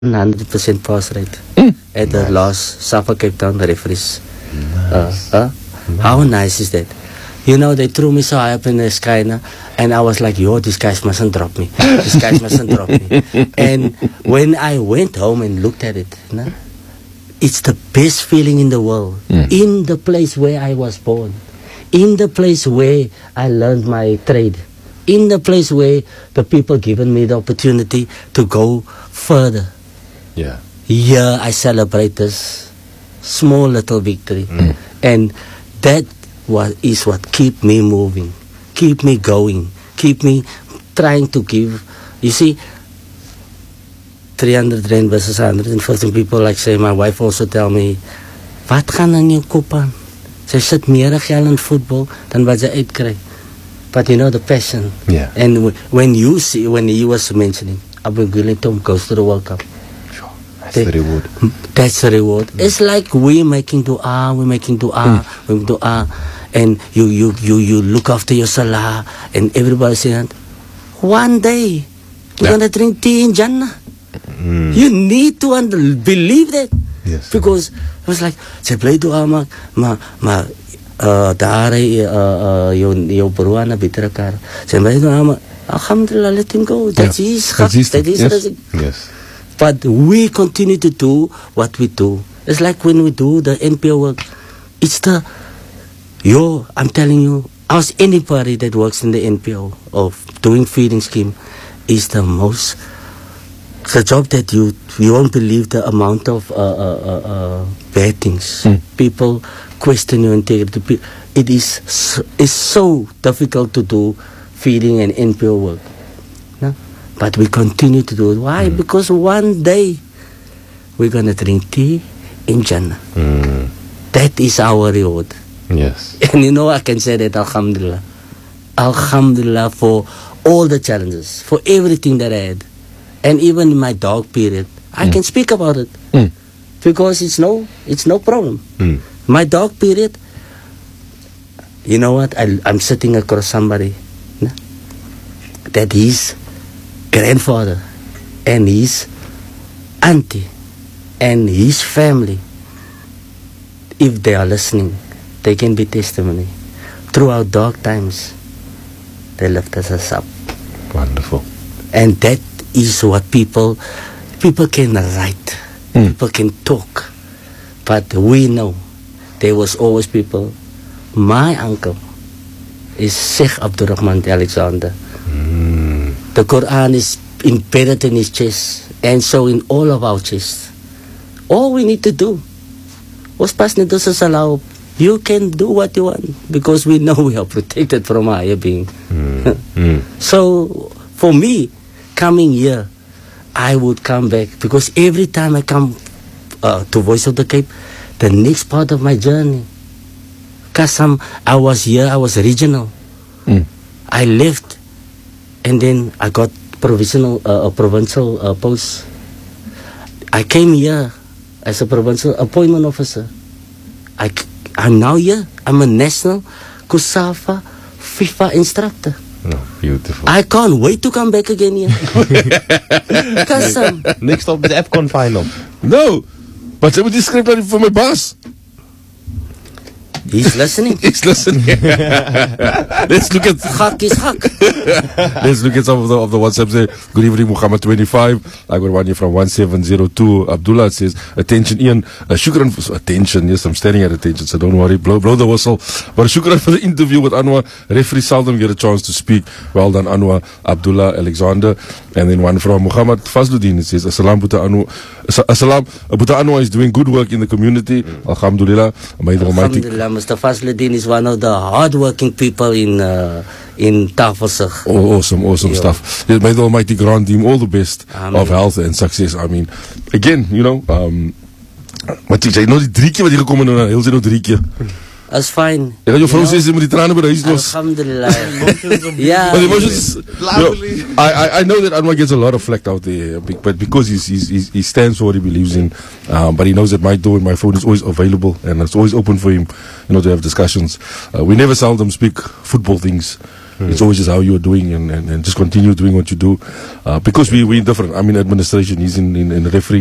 100% pass rate at the last Suffolk Cape Town referees. How nice is that? You know, they threw me so high up in the sky now, and I was like, yo, these guys mustn't drop me. These guys mustn't drop me. And when I went home and looked at it, it's the best feeling in the world. In the place where I was born. In the place where I learned my trade. In the place where the people given me the opportunity to go further. Yeah. Here I celebrate this small little victory. And that is what keep me moving, keep me going, keep me trying to give. You see, 300 rand versus 114 people, like say, my wife also tell me, wat gaan in jou kop aan? Sy sit meer geld in football than wat sy uitkry. But you know the passion. Yeah. And when you see, when he was mentioning, Abu Tom goes to the World Cup. That's the reward. That's the reward. It's like we're making dua, we're making dua, and you look after your salah, and everybody saying, one day we're gonna drink tea in Jannah. You need to believe that. Yes. Because it was like, say play dua ma daar jou broer na beter kar. Say play dua alhamdulillah, let him go. That's his hak. That is yes. But we continue to do what we do. It's like when we do the NPO work. It's I'm telling you, ask anybody that works in the NPO of doing feeding scheme, is the job that you won't believe the amount of bad things. People question your integrity. It's so difficult to do feeding and NPO work. No? But we continue to do it. Why? Because one day we're going to drink tea in Jannah. That is our reward. Yes. And you know, I can say that, alhamdulillah. Alhamdulillah for all the challenges, for everything that I had. And even in my dark period, I can speak about it. Because it's no problem. My dark period, you know what? I'm sitting across somebody that his grandfather and his auntie and his family, if they are listening, they can be testimony. Throughout dark times, they lifted us up. Wonderful. And that is what people can write, people can talk, but we know there was always people. My uncle is Sheikh Abdurrahman Alexander. The Quran is embedded in his chest, and so in all of our chests. All we need to do was pass Nidosa allow. You can do what you want, because we know we are protected from a higher being. So for me, coming here, I would come back, because every time I come to Voice of the Cape, the next part of my journey, because I was here, I was regional. I left, and then I got provincial post. I came here as a provincial appointment officer. I'm now here. I'm a national Kusafa FIFA instructor. Beautiful. I can't wait to come back again here. Next op de AFCON final. No, but ze moet die script voor mijn baas. He's listening. He's listening. Let's look at Hak is hak. Let's look at some of the WhatsApps there. Good evening, Muhammad 25. I got one here from 1702. Abdullah says, attention Ian, shukran for attention. Yes, I'm standing at attention, so don't worry. Blow the whistle. But shukran for the interview with Anwar. Referee seldom get a chance to speak. Well done, Anwar. Abdullah Alexander. And then one from Muhammad Fazluddin. It says, Assalam Buta Anwar. Assalam, Buta Anwar is doing good work in the community. Alhamdulillah. May the Almighty. Mr. Fazluddin is one of the hard-working people in Tafelsig. Awesome stuff. May the Almighty grant him all the best of health and success. I mean, again, you know, wat jy nou die 3 keer wat jy gekom het, heel sy nou 3 keer. That's fine. Ja, jou vrou sê sy moet die trane by die huis los. Alhamdulillah. Yeah. But emotions, I know that Anwar gets a lot of flack out there, but because he stands for what he believes in, but he knows that my door and my phone is always available, and it's always open for him, you know, to have discussions. We never seldom speak football things. It's always just how you're doing, and just continue doing what you do. Because we're different. I'm in administration, he's in referee.